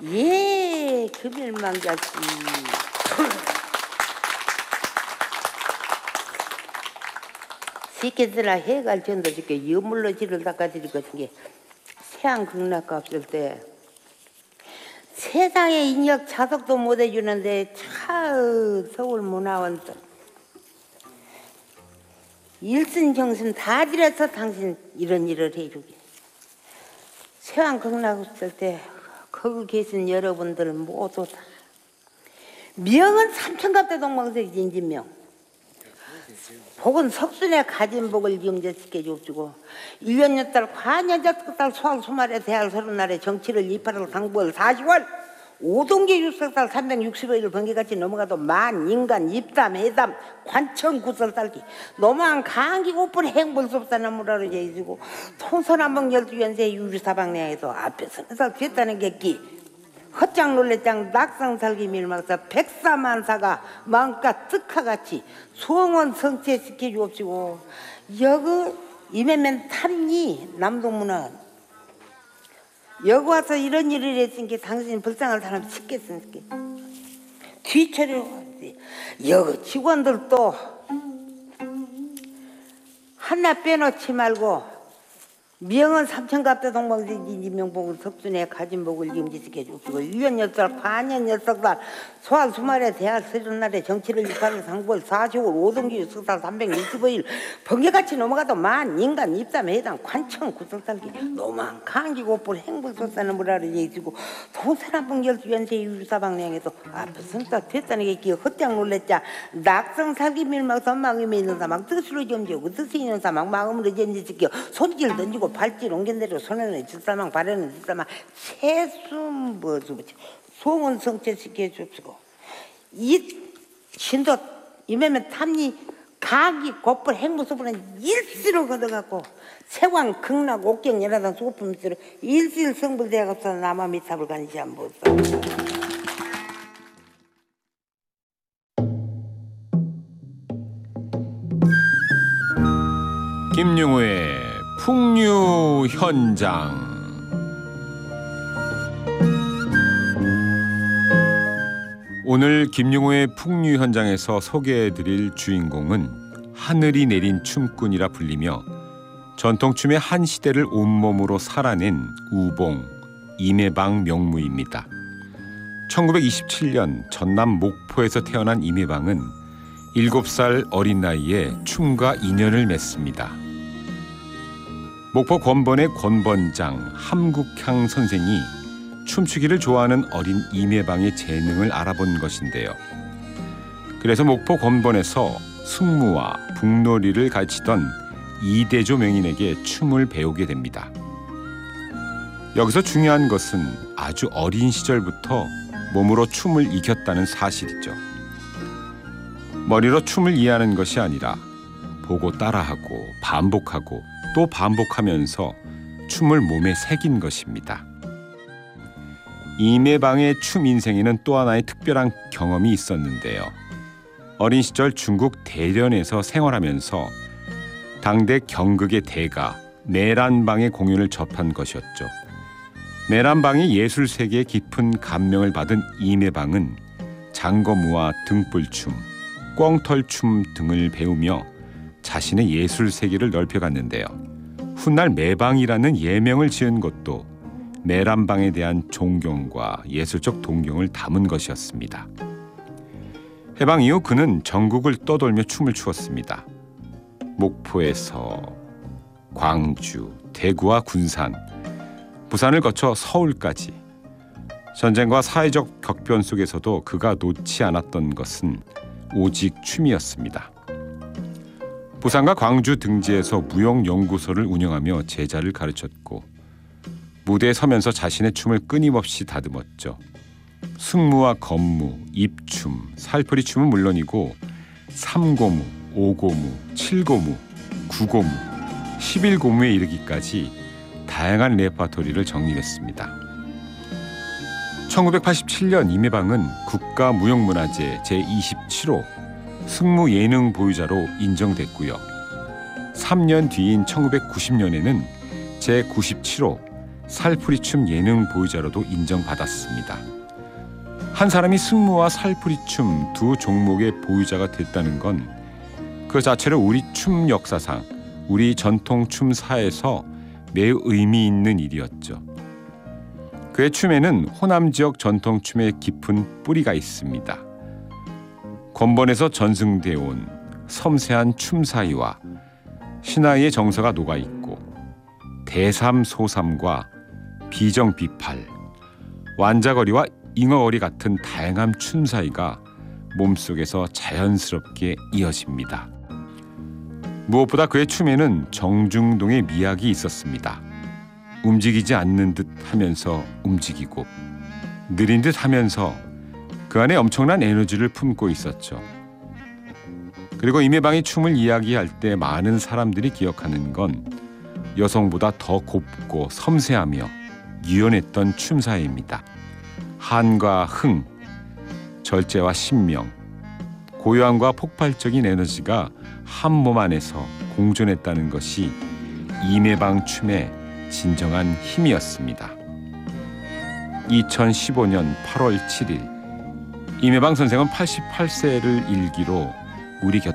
예, 금일망자씨. 새끼들아 해갈 전도 줄게 여물로 지를 닦아드릴 것인 게 세안 극락가 없을 때 세상에 인력 자석도 못 해주는데 참 서울 문화원도 일순정신 다 들여서 당신 이런 일을 해주게. 세안 극락 없을 때 거기 계신 여러분들 모두 다 명은 삼천갑대 동방색 진진명 복은 석순에 가진 복을 경제시켜 주시고 1년 6달 과년 6달 소할 수말에 대할 30날에 정치를 28월 상부월 40월 5동기 6석달 365일 번개같이 넘어가도 만 인간 입담 해담 관청 구설살기 노만 강기 오픈 행본 섭사는 무라로 제해주고 통선한번 12연세 유리사방량에서 앞에 서서 됐다는 객기 헛장 놀래장 낙상살기 밀막사 백사만사가 마음껏 특화같이 수엉원 성체시켜 주옵시고 여기 이매면 탐니 남동문화 여기 와서 이런 일을 했으니까 당신 불쌍한 사람 시켰으니까 뒤처리로 여기 직원들도 하나 빼놓지 말고 명은 삼천갑대 동방진지 명복을 석순에 가진 복을 임지시켜 주시고 1년 6달 과년 6달 소할 수말에 대할 30날에 정치를 6월 상부월 40월 5동기 6석달 365일 번개같이 넘어가도 만 인간 입담 해당 관청 구석살기 노만 강기 고불 행불소사는 무라를 얘기해주고 동서남북 12연세 유사방량에서 앞에 선사 됐다는 게 기어 헛장 놀랬자 낙성살기 밀막 선망임에 있는 사망 뜻으로 점지하고 뜻이 있는 사망 마음으로 점지시켜 손질 던지고 발질 옮긴대로 손에는 질사망 발에는 질사망 채숨 뭐주부치 소원 성체시켜 줍시고 이 신도 이매면 탐니 가기 곧불 행무소불은 일시로 걷어갖고 세왕 극락 옥경 열하단 수고품수로 일실 성불대학업사 남아 미탑을 가니지 안 보소. 김용우의 풍류 현장. 오늘 김용우의 풍류 현장에서 소개해드릴 주인공은 하늘이 내린 춤꾼이라 불리며 전통춤의 한 시대를 온몸으로 살아낸 우봉 임해방 명무입니다. 1927년 전남 목포에서 태어난 임해방은 7살 어린 나이에 춤과 인연을 맺습니다. 목포 권번의 권번장 함국향 선생이 춤추기를 좋아하는 어린 임해방의 재능을 알아본 것인데요. 그래서 목포 권번에서 승무와 북놀이를 가르치던 이대조 명인에게 춤을 배우게 됩니다. 여기서 중요한 것은 아주 어린 시절부터 몸으로 춤을 익혔다는 사실이죠. 머리로 춤을 이해하는 것이 아니라 보고 따라하고 반복하고 또 반복하면서 춤을 몸에 새긴 것입니다. 임해방의 춤 인생에는 또 하나의 특별한 경험이 있었는데요. 어린 시절 중국 대련에서 생활하면서 당대 경극의 대가 내란방의 공연을 접한 것이었죠. 내란방의 예술 세계에 깊은 감명을 받은 임해방은 장거무와 등불춤, 꿩털춤 등을 배우며 자신의 예술 세계를 넓혀갔는데요. 훗날 매방이라는 예명을 지은 것도 내란방에 대한 존경과 예술적 동경을 담은 것이었습니다. 해방 이후 그는 전국을 떠돌며 춤을 추었습니다. 목포에서 광주, 대구와 군산, 부산을 거쳐 서울까지 전쟁과 사회적 격변 속에서도 그가 놓지 않았던 것은 오직 춤이었습니다. 부산과 광주 등지에서 무용연구소를 운영하며 제자를 가르쳤고 무대에 서면서 자신의 춤을 끊임없이 다듬었죠. 승무와 건무, 입춤, 살풀이 춤은 물론이고 3고무, 5고무, 7고무, 9고무, 11고무에 이르기까지 다양한 레퍼토리를 정립했습니다. 1987년 임해방은 국가무형문화재 제27호 승무예능 보유자로 인정됐고요. 3년 뒤인 1990년에는 제97호 살풀이춤 예능 보유자로도 인정받았습니다. 한 사람이 승무와 살풀이춤 두 종목의 보유자가 됐다는 건 그 자체로 우리 춤 역사상, 우리 전통 춤사에서 매우 의미 있는 일이었죠. 그의 춤에는 호남 지역 전통 춤의 깊은 뿌리가 있습니다. 건번에서 전승돼 온 섬세한 춤사위와 신하의 정서가 녹아 있고 대삼소삼과 비정비팔, 완자거리와 잉어거리 같은 다양한 춤사위가 몸속에서 자연스럽게 이어집니다. 무엇보다 그의 춤에는 정중동의 미학이 있었습니다. 움직이지 않는 듯 하면서 움직이고 느린 듯 하면서 그 안에 엄청난 에너지를 품고 있었죠. 그리고 임혜방이 춤을 이야기할 때 많은 사람들이 기억하는 건 여성보다 더 곱고 섬세하며 유연했던 춤사위입니다. 한과 흥, 절제와 신명, 고요함과 폭발적인 에너지가 한 몸 안에서 공존했다는 것이 임혜방 춤의 진정한 힘이었습니다. 2015년 8월 7일 임혜방 선생은 88세를 일기로 우리 곁에